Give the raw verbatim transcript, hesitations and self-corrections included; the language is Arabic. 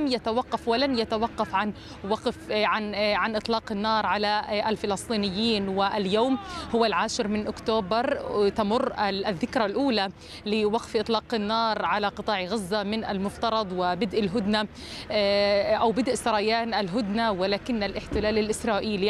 لم يتوقف ولن يتوقف عن وقف عن عن إطلاق النار على الفلسطينيين. واليوم هو العاشر من أكتوبر، تمر الذكرى الأولى لوقف إطلاق النار على قطاع غزة من المفترض وبدء الهدنة أو بدء سريان الهدنة، ولكن الاحتلال الإسرائيلي